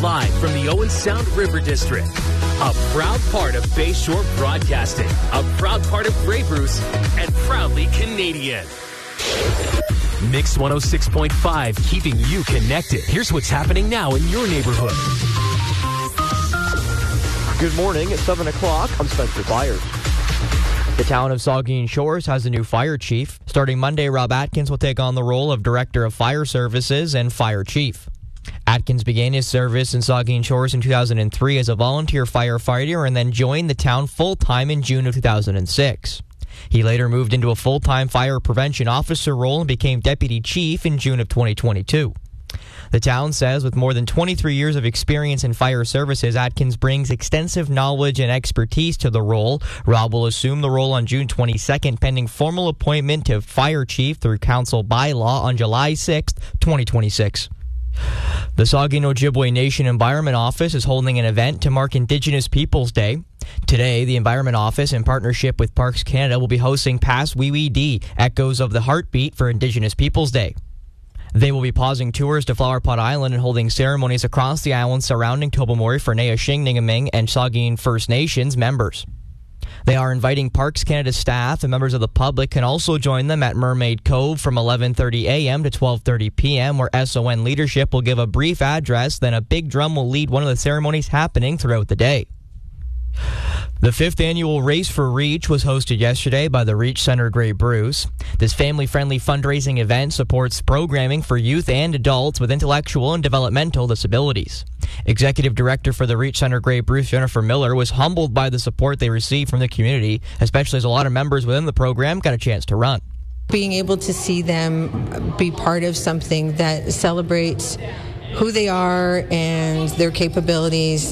live from the Owen Sound River District. A proud part of Bayshore Broadcasting, a proud part of Grey Bruce, and proudly Canadian. Mix 106.5, keeping you connected. Here's what's happening now in your neighborhood. Good morning. At 7 o'clock, I'm Spencer Byers. The town of Saugeen Shores has a new fire chief. Starting Monday, Rob Atkins will take on the role of Director of Fire Services and Fire Chief. Atkins began his service in Saugeen Shores in 2003 as a volunteer firefighter and then joined the town full-time in June of 2006. He later moved into a full-time fire prevention officer role and became deputy chief in June of 2022. The town says with more than 23 years of experience in fire services, Atkins brings extensive knowledge and expertise to the role. Rob will assume the role on June 22nd, pending formal appointment to fire chief through council bylaw on July 6th, 2026. The Saugeen Ojibwe Nation Environment Office is holding an event to mark Indigenous Peoples Day. Today, the Environment Office, in partnership with Parks Canada, will be hosting Pass Wee Wee Dee, Echoes of the Heartbeat for Indigenous Peoples Day. They will be pausing tours to Flower Pot Island and holding ceremonies across the island surrounding Tobermory for Nehishing, Ningaming, and Saugeen First Nations members. They are inviting Parks Canada staff and members of the public can also join them at Mermaid Cove from 11:30 a.m. to 12:30 p.m., where SON leadership will give a brief address, then a big drum will lead one of the ceremonies happening throughout the day. The 5th annual Race for Reach was hosted yesterday by the Reach Center Grey Bruce. This family-friendly fundraising event supports programming for youth and adults with intellectual and developmental disabilities. Executive Director for the Reach Center Grey Bruce, Jennifer Miller, was humbled by the support they received from the community, especially as a lot of members within the program got a chance to run. Being able to see them be part of something that celebrates who they are and their capabilities,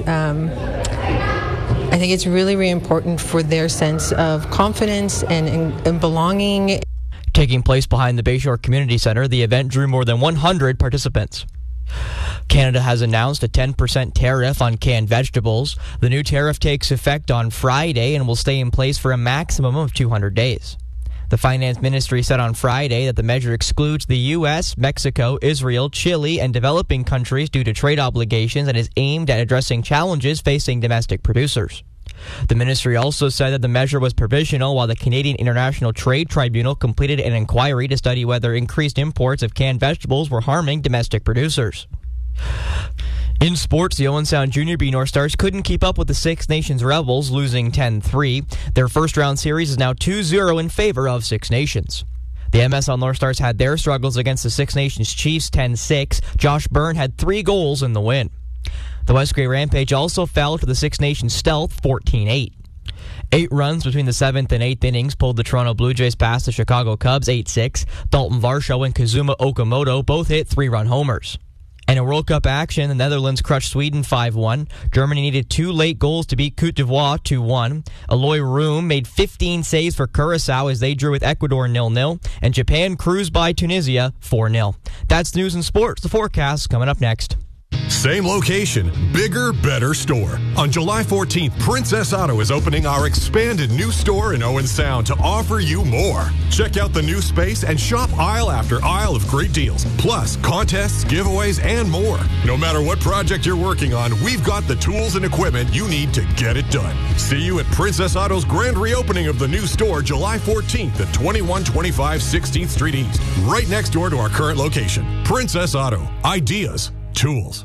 I think it's really, really important for their sense of confidence and belonging. Taking place behind the Bayshore Community Centre, the event drew more than 100 participants. Canada has announced a 10% tariff on canned vegetables. The new tariff takes effect on Friday and will stay in place for a maximum of 200 days. The Finance Ministry said on Friday that the measure excludes the U.S., Mexico, Israel, Chile, and developing countries due to trade obligations and is aimed at addressing challenges facing domestic producers. The ministry also said that the measure was provisional while the Canadian International Trade Tribunal completed an inquiry to study whether increased imports of canned vegetables were harming domestic producers. In sports, the Owen Sound Junior B North Stars couldn't keep up with the Six Nations Rebels, losing 10-3. Their first-round series is now 2-0 in favor of Six Nations. The MSL North Stars had their struggles against the Six Nations Chiefs 10-6. Josh Byrne had 3 goals in the win. The West Grey Rampage also fell to the Six Nations Stealth 14-8. 8 runs between the 7th and 8th innings pulled the Toronto Blue Jays past the Chicago Cubs 8-6. Dalton Varsho and Kazuma Okamoto both hit 3-run homers. And in World Cup action, the Netherlands crushed Sweden 5-1. Germany needed 2 late goals to beat Côte d'Ivoire 2-1. Eloy Room made 15 saves for Curaçao as they drew with Ecuador 0-0. And Japan cruised by Tunisia 4-0. That's news and sports. The forecast coming up next. Same location, bigger, better store. On July 14th, Princess Auto is opening our expanded new store in Owen Sound to offer you more. Check out the new space and shop aisle after aisle of great deals, plus contests, giveaways, and more. No matter what project you're working on, we've got the tools and equipment you need to get it done. See you at Princess Auto's grand reopening of the new store July 14th at 2125 16th Street East, right next door to our current location. Princess Auto. Ideas. Tools.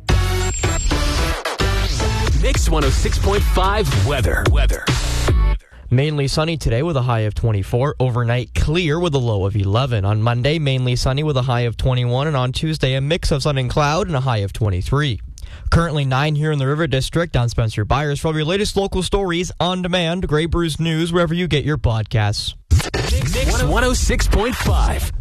Mix 106.5 weather. Mainly sunny today with a high of 24. Overnight clear with a low of 11. On Monday, mainly sunny with a high of 21. And on Tuesday, a mix of sun and cloud and a high of 23. Currently 9 here in the River District. I'm Spencer Byers. For all your latest local stories on demand, Grey Bruce News, wherever you get your podcasts. Mix 106.5.